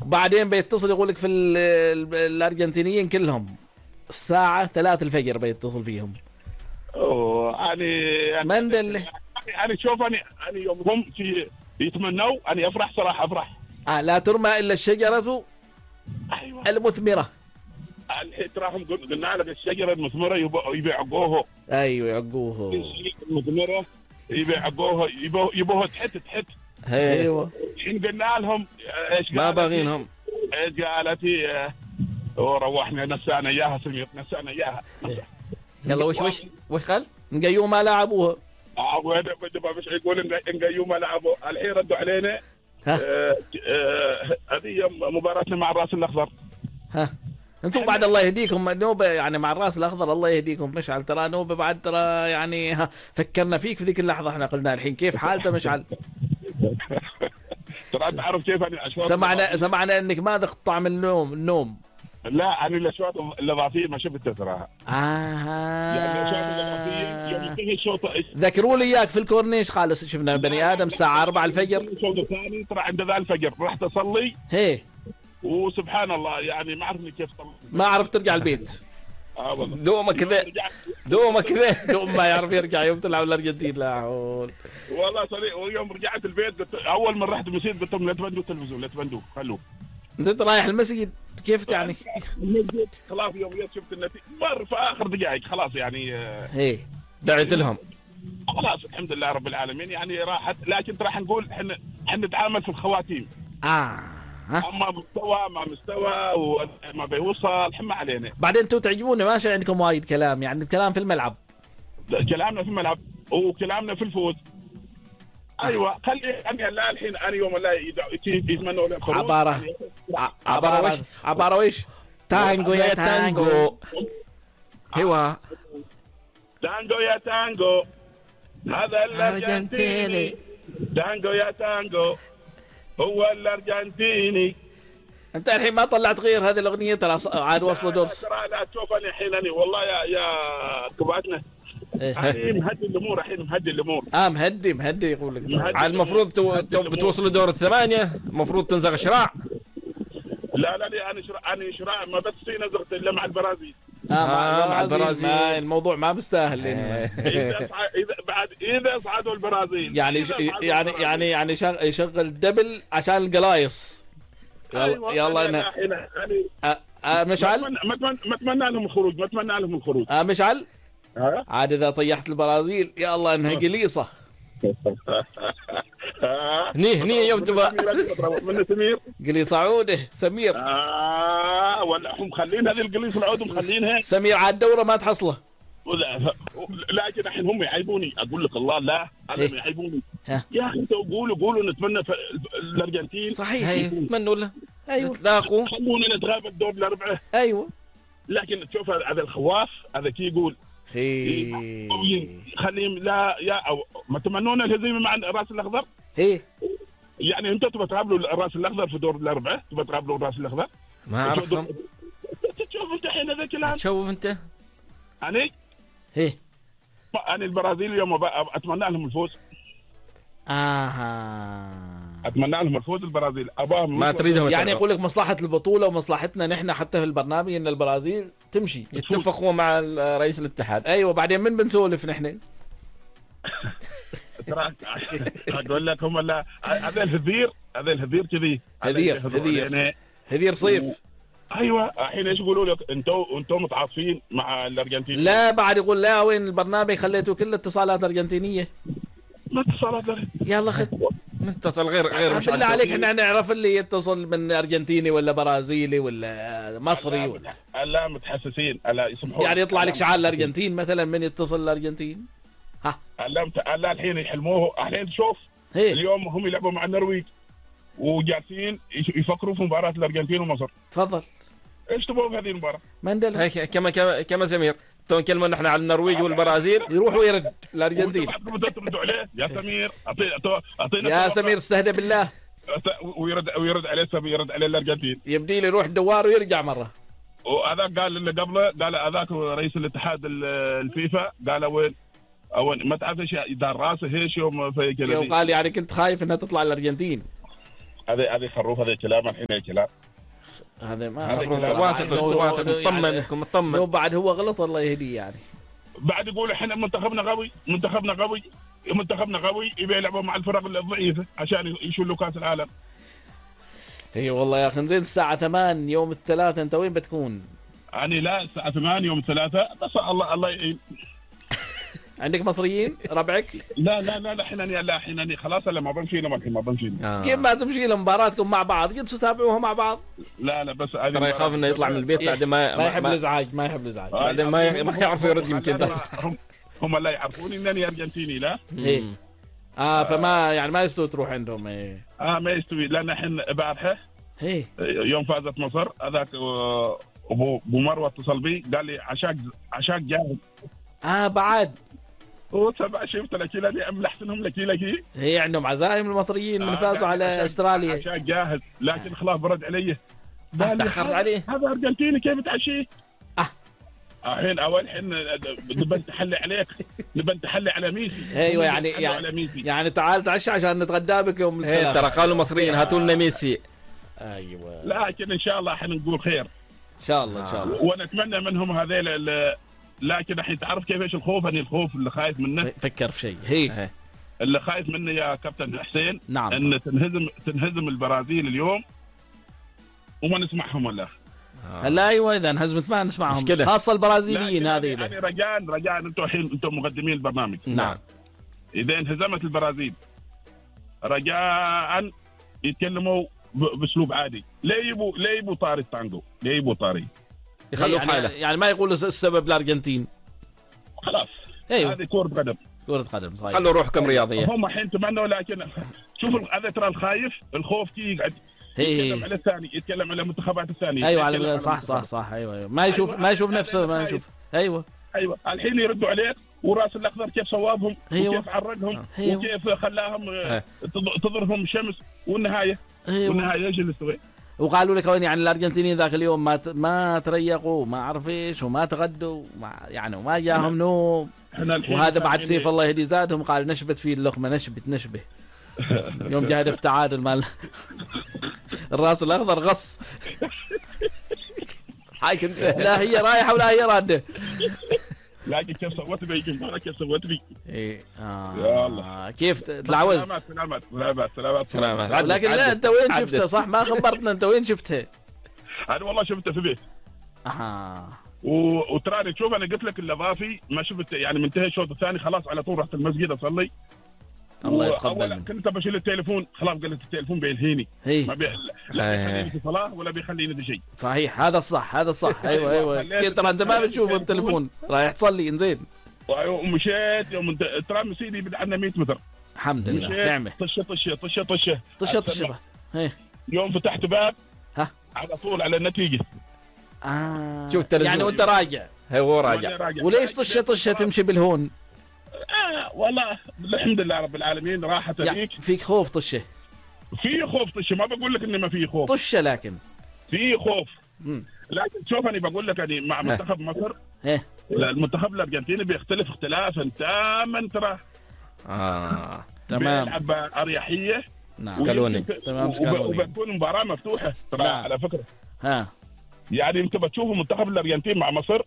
بعدين بيتصل يقول لك في الارجنتينيين كلهم الساعة 3 الفجر بيتصل فيهم. أنا مندل. أنا شوف أنا يوم هم يتمنوا أنا أفرح صراحة أفرح. لا ترمى إلا الشجرة أيوة المثمرة. الحين تراهم قلنا لك الشجرة المثمرة يبيعوها. أيوة يعقوه. المثمرة يبيعوها يبوها تحت. أيوة. الحين قلنا لهم إيش ما باغينهم. إيش قالت هي وروحنا نسانا إياها سمير نسانا إياها. يلا وش قال؟ نقيوم ما لعبوها. مش يقول نقيوم ما لعبوا. الحين ردوا علينا. هذه مباراتنا مع الراس الأخضر. ها انتم بعد الله يهديكم نوبة يعني مع الراس الأخضر. الله يهديكم مشعل. ترى نوبة بعد ترى يعني فكرنا فيك في ذيك اللحظة. احنا قلنا الحين كيف حالته مشعل. ترى انت عارف كيف انا اشواط. سمعنا انك ما ذقت طعم النوم. لا انا الاشواط الاضافيه ما شفتها صراحه. يعني الاشواط الاضافيه يوم ينتهي الشوط. ذكروا لي اياك في الكورنيش خالص. شفنا بني ادم الساعه 4 الفجر. الشوط الثاني ترى عند ذا الفجر رحت اصلي. هي وسبحان الله يعني ما عرفني كيف ما عرفت ترجع البيت. والله دوما كذا دوم ما يعرف يرجع يوم تلعب الارجنتين. لا حول والله صديق. ويوم رجعت البيت قلت اول ما رحت مسجد قلت لهم لا تبندوا التلفزيون لا تبندوا خلوه. انت رايح المسجد كيف يعني؟ خلاص يوم شفت النتيجه مر في اخر دقائق خلاص يعني. هي دعيت لهم. خلاص الحمد لله رب العالمين يعني راحت. لكن راح نقول احنا نتعامل في الخواتيم. اما مستوى ما مستوى وما بيوصل حما علينا. بعدين انتم تعجبوني ماشي عندكم وايد كلام يعني الكلام في الملعب. كلامنا في الملعب وكلامنا في الفوز. ايوه خلي انا لا الحين انا يوم لا يتمنوا لي الخروج. عبارة وش تانجو يا تانجو. هوا تانجو يا تانجو هذا الارجنتيني. تانجو يا تانجو هو الارجنتيني. انت الحين ما طلعت غير هذه الاغنيه ترى عاد وصل درس. ترى لا تشوف انا الحين انا والله يا كباتنا مهدي الامور. الحين مهدي الامور. مهدي يقول لك. على المفروض بتوصلوا دور الثمانية. المفروض تنزغ شراع. لا انا شراع ما بس في نزغت الا مع البرازيل. مع البرازيل. الموضوع ما مستاهل. اذا صعدوا البرازيل يعني يشغل دبل عشان القلايص. يلا انا مشعل ما اتمنى لهم الخروج. مشعل عاد اذا طيحت البرازيل يا الله انها قليصه. هني يوم تبغى من سمير قليصه عوده سمير. ولا هم مخلين هذه القليص العود مخلينها سمير عاد دوره ما تحصله. لكن الحين هم يعيبوني اقول لك الله لا هم يعيبوني. يا اخي انتوا قولوا نتمنى الارجنتين. صحيح نتمنى ولا ايوه تلاقوا خلونا نتغابى دور الاربعه. ايوه لكن تشوف هذا الخواف هذا كي يقول خليهم لا يا او ما تمنون الهزيمه مع الراس الاخضر. يعني انتوا تبغى تقابلوا الراس الاخضر في دور الاربعه. تبغى تقابلوا الراس الاخضر ما اعرفهم. تشوف انت الحين هذا الكلام. تشوف انت يعني انا البرازيل اليوم اتمنى لهم الفوز. اتمنى لهم الفوز البرازيل. اباهم ما تريدهم يعني يقول لك مصلحه البطوله ومصلحتنا نحن حتى في البرنامج ان البرازيل تمشي. يتفقوا مع رئيس الاتحاد. ايوه بعدين من بنسولف نحن. ترى اقول لك هم لا هذا الهذير كذي. هذير صيف. ايوه الحين ايش يقولوا لك انتم متعاطفين مع الارجنتين. لا بعد يقول لا وين البرنامج خليته كل اتصالات ارجنتينيه. ما اتصالات يلا خذ نتصل غير مش بالله عليك. احنا نعرف اللي يتصل من ارجنتيني ولا برازيلي ولا مصري ولا لا متحسسين لا يسمحوا يعني يطلع لك شعار الارجنتين مثلا من يتصل الارجنتين. لا الحين يحلموه. الحين شوف اليوم هم يلعبوا مع النرويج وجالسين يفكروا في مباراه الارجنتين ومصر. تفضل ايش تبغوا في هذه المباراه؟ مندل كما سمير تو نكلموا نحن على النرويج والبرازيل يروح ويرد الارجنتين. تردوا عليه يا سمير اعطينا يا سمير استهدى بالله. ويرد عليه الارجنتين. يبدي لي يروح الدوار ويرجع مره. وهذا قال اللي قبله قال هذاك رئيس الاتحاد الفيفا قال وين ما تعرف ايش دار راسه ايش يوم في قال يعني كنت خايف انها تطلع الارجنتين. هذه خروف، هذا كلام الحين الكلام. هذا ما واثق مطمن انكم مطمن. بعد هو غلط الله يهديه يعني. بعد يقول احنا منتخبنا قوي يبي يلعبوا مع الفرق الضعيفه عشان يشولوا كاس العالم. اي والله يا اخي. زين الساعه 8 يوم الثلاثاء انت وين بتكون؟ يعني لا الساعه 8 يوم الثلاثاء بس الله يعين. عندك مصريين ربعك؟ لا حيناني خلاص. ما بمشي لهم الحين، ما بمشي لهم. كيف ما تمشي لهم؟ مباراتكم مع بعض قدسوا تتابعوها مع بعض. لا بس ترى يخاف انه يطلع من البيت بعد ما يحب الازعاج. بعد ما يعرف يرد يمكن. هم لا يعرفون انني ارجنتيني. لا فما يعني ما يستوي تروح عندهم. ما يستوي، لان احنا بارحه يوم فازت مصر هذاك ابو مروه اتصل بي قال لي عشاق جاهز. بعد وسبع شفت لك لي املحتهم لك. هي عندهم عزايم المصريين من فازوا على استراليا. عشاق جاهز، لكن خلاص برد علي. تاخرت عليه. هذا ارجنتيني كيف تعشيه؟ الحين اول حين نبى نتحلي عليك، نبى نتحلي على ميسي. ايوه يعني تعال تعشى عشان نتغدى بك يوم الثلاثاء. ترى قالوا مصريين هاتوا لنا ميسي. ايوه لكن ان شاء الله حنقول خير ان شاء الله ونتمنى منهم هذيل. لكن الحين تعرف كيف ايش الخوف؟ اني الخوف اللي خايف منه. فكر في شيء اللي خايف منه يا كابتن حسين. نعم. ان تنهزم البرازيل اليوم وما نسمعهم ولا. لا ايوه اذا انهزمت ما نسمعهم، خاصه البرازيليين هذه. يعني رجاء انتم الحين انتم مقدمين البرنامج. نعم. اذا انهزمت البرازيل رجاء يتكلموا باسلوب عادي. لا يبوا طاري التانجو، لا يبوا طاري، يخلوا في حاله. يعني ما يقولوا السبب الارجنتين. خلاص هذه كرة قدم صحيح. خلوا روحكم رياضيه. هم الحين تمنوا، لكن شوف هذا ترى الخايف الخوف كي يقعد يتكلم على الثاني، يتكلم على المنتخبات الثانية. ايوه على صح ايوه ما يشوف نفسه ما يشوف. ايوه الحين يردوا عليك وراس الاخضر كيف صوابهم وكيف عرقهم وكيف خلاهم تضرهم الشمس والنهايه ايش اللي سوي؟ وقالوا لك يعني الارجنتينيين ذاك اليوم ما تريقوا ما اعرف ايش وما تغدوا يعني وما جاهم نوم. وهذا بعد سيف الله يهدي زادهم قال نشبت فيه اللقمه نشبه يوم جاء هدف تعادل مال الراس الاخضر غص. لا هي رايحه ولا هي راده. لكن كيف سويت بي؟ كيف سويت بي؟ يا الله كيف تلعوز. سلامات. لكن لا انت وين شفته؟ صح ما خبرتنا انت وين شفته؟ انا والله شفته في بيت. وتراني تشوف انا قلت لك الاضافي ما شفت يعني منتهي الشوط الثاني خلاص على طول رحت المسجد اصلي. الله يتقبل. كنت بشيل التليفون خلاص قلت التليفون بيلهيني ما بيخليني في صلاه ولا بيخليني في شيء. صحيح هذا الصح ايوه ترى انت ما بتشوف التليفون رايح تصلي انزين. ومشيت يوم ترى مسيدي يبعد عنا 100 متر الحمد لله نعمه. طشه يوم فتحت باب على طول على النتيجه. شوف التلفزيون يعني وانت راجع. هو راجع. وليش طشه تمشي بالهون؟ والله الحمد لله رب العالمين راحت يعني فيك خوف طشه؟ في خوف طشه، ما بقول لك اني ما في خوف طشه، لكن في خوف. لكن شوف انا بقول لك يعني مع منتخب مصر المنتخب الارجنتيني بيختلف اختلافا تاما ترى. تمام. بيلعب باريحيه. نعم. سكالوني. تمام سكالوني. وبتكون مباراه مفتوحه ترى على فكره. يعني انت بتشوف منتخب الارجنتين مع مصر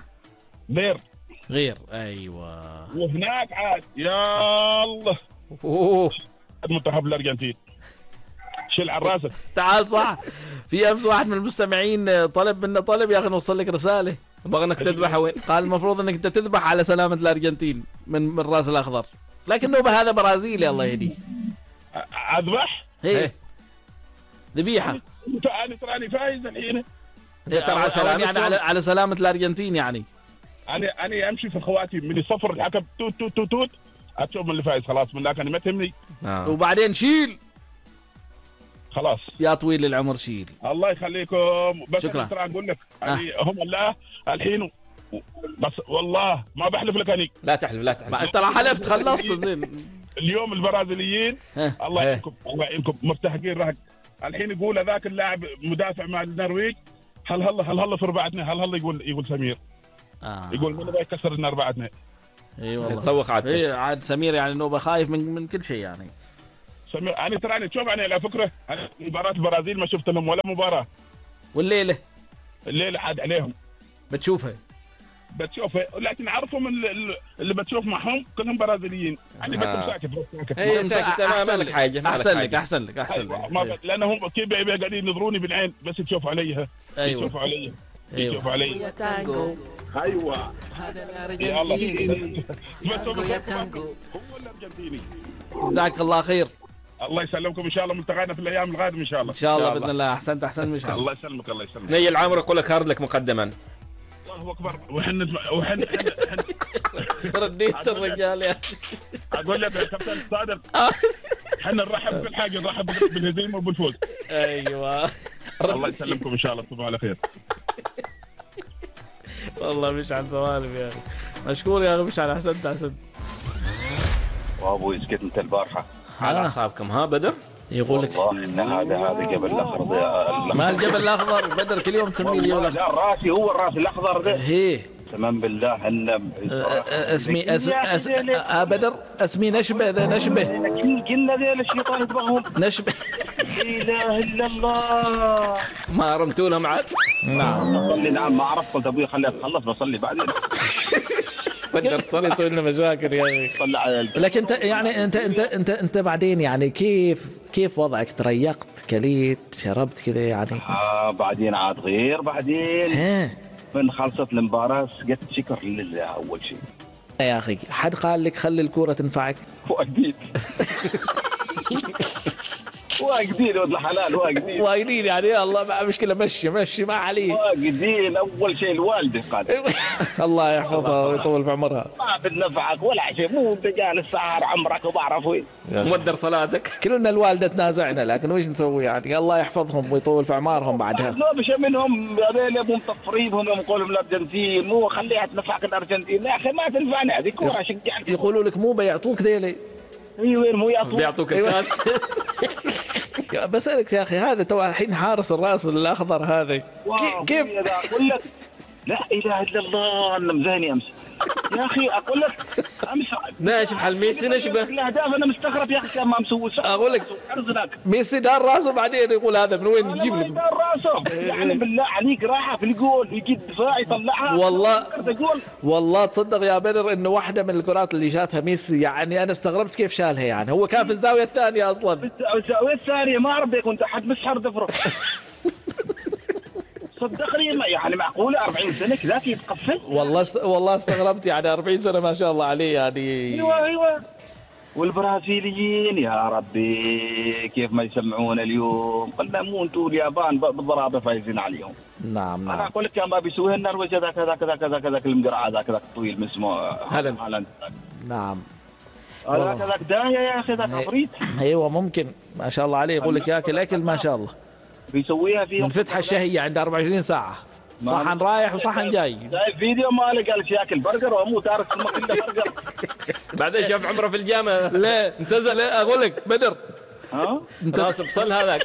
غير ايوه. وهناك عاد يا الله المنتخب الارجنتين شيل على راسك. تعال صح. في امس واحد من المستمعين طلب يا اخي نوصل لك رساله بغى انك تذبح وين؟ قال المفروض انك انت تذبح على سلامه الارجنتين من الراس الاخضر، لكنه هذا برازيلي الله يهديه. اذبح؟ ذبيحه. انا تراني فايز الحين. على سلامه يعني على سلامه الارجنتين يعني. انا امشي في الخواتيم من الصفر الحكم توت توت توت توت اشوف من اللي فايز خلاص من ذاك انا ما تهمني. وبعدين شيل خلاص يا طويل العمر شيل. الله يخليكم. بس شكرا. ترى اقول لك يعني هم الله الحين بس والله ما بحلف لك اني. لا تحلف ترى حلفت خلصت زين. اليوم البرازيليين الله يعينكم مرتاحين رهق. الحين يقول هذاك اللاعب مدافع مع النرويج هل في رباعتنا هل يقول سمير يقول من يكسر لنا رباعتنا. اي والله تسوق عاد. عاد سمير يعني انه خايف من كل شيء يعني. سمير انا تراني تشوف انا على فكره مباراه البرازيل ما شفت لهم ولا مباراه. والليله عاد عليهم بتشوفها لكن اعرفهم اللي بتشوف معهم كلهم برازيليين. انا بس ساكت هي ساكت ما لك حاجه. احسن لك أيوة. لانهم كيف قاعدين ينظروني بالعين بس تشوفوا علي. ايوه يشوفوا علي ايوه هذا الارجنتيني يا تانجو هو الارجنتيني. جزاك الله خير. الله يسلمكم ان شاء الله، ملتقانا في الايام القادمه ان شاء الله. ان شاء الله باذن الله. احسنت ان شاء الله. الله يسلمك الله يسلمك. ني العامر يقول لك هارد لك مقدما. الله اكبر. وحن رديت الرجال يا اقول لك يا كابتن صادق احنا نرحب بكل حاجه، نرحب بالهزيمه وبالفوز. ايوه الله يسلمكم ان شاء الله، تصبحوا على خير. والله مش عن سوالف يا اخي. مشكور يا اخي مش على احسنت. وابوي سكت انت البارحه على اعصابكم ها بدر؟ يقول لك والله ان هذا جبل الاخضر. ما الجبل الاخضر بدر كل يوم تسميه اليوم الاخضر. لا راسي هو الراس الاخضر ده. هي تمام بالله ان اسمي بدر اسمي نشبه ذا نشبه قلنا ذيل الشيطان يبغاهم نشبه. لا اله الا الله. ما رمتونا معك؟ نعم بصلي. نعم ما عرفت، قلت ابوي خليها تخلص بصلي بعدين. بدر تصلي تسوي لنا مشاكل يا اخي. صلي على لكن انت يعني انت بعدين يعني كيف وضعك؟ تريقت كليت شربت كذا يعني؟ بعدين عاد غير بعدين من خلصت المباراة سقت شكر لله أول شيء. يا أخي حد قال لك خلي الكورة تنفعك؟ واجدين واجدين ولد الحلال واجدين يعني يا الله ما مشكلة مشي ما عليه. واجدين أول شيء الوالدة قال الله يحفظها ويطول في عمرها. ما بتنفعك ولا شيء، مو أنت جالس سهر عمرك وبعرف وين مودر صلاتك. كلنا الوالدة تنازعنا لكن وش نسوي يعني؟ الله يحفظهم ويطول في أعمارهم بعدها. لا بش منهم هذول يبون تفريضهم يقولوا الأرجنتين مو خليها تنفعك الأرجنتين. يا أخي ما تنفعني هذه كورة شجعت. يقولوا لك مو بيعطوك ذيلي. ايوه مو بيعطوك الكاس. بسألك يا أخي هذا تو الحين حارس الراس الأخضر هذا كيف؟ أقول لك لا إله إلا الله أنا مزهني أمس يا أخي. أقول لك أمس ناشف حل ميسي نشبه الأهداف. أنا مستغرب يا أخي كان ما مسوي. أقول لك ميسي دار راسه بعدين يقول هذا من وين نجيب لك؟ دار راسه يعني بالله عليك راحة في الجول يجي الدفاع يطلعها. والله تصدق يا بدر إنه واحدة من الكرات اللي جاتها ميسي يعني أنا استغربت كيف شالها يعني. هو كان في الزاوية الثانية أصلا. الزاوية الثانية ما أعرف كنت أحد مسحر ظفره. صدقني يعني معقولة 40 سنة كذاك يتقفل؟ والله استغربت يعني 40 سنة ما شاء الله عليه يعني. ايوه والبرازيليين يا ربي كيف ما يسمعون اليوم. قلنا مو انتوا اليابان بالضرابة فايزين عليهم. نعم انا اقول لك كان ما بيسوي النرويج كذا المقرعة ذاك الطويل من اسمه هالاند. نعم هذاك داهية يا اخي ذاك عفريت. ايوه ممكن ما شاء الله عليه. يقول لك ياكل اكل ما شاء الله بيسويها فيهم من فتحة الشهية عند 24 ساعة. صحن رايح وصحن جاي. شايف فيديو مالك قال ياكل برجر ومو تارك كله برجر. بعدين شاف عمره في الجامعة. لا انتزل. لا اقول لك بدر انت راس بصل هذاك.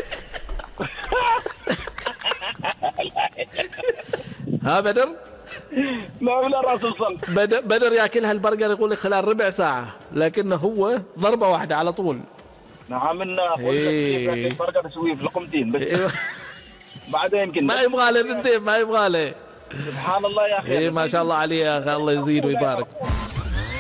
ها بدر لا راس بصل. بدر ياكلها البرجر يقول لك خلال ربع ساعة لكنه هو ضربة واحدة على طول. نعم إنه البرجر يسويه في لقمتين بس. بعدين يمكن ما يبغى له ثنتين ما يبغى له. سبحان الله يا أخي. ما شاء الله عليه يا أخي الله يزيد ويبارك.